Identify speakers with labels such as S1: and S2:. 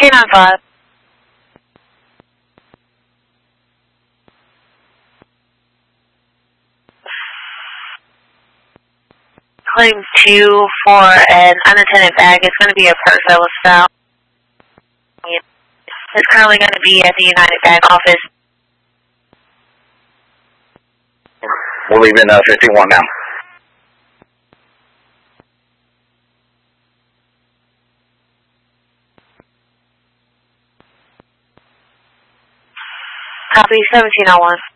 S1: K95. Claim 2 for an unattended bag. It's going to be a purse that was found. It's currently going to be at the United Bag office.
S2: We'll leave in 51 now.
S1: Copy 1701.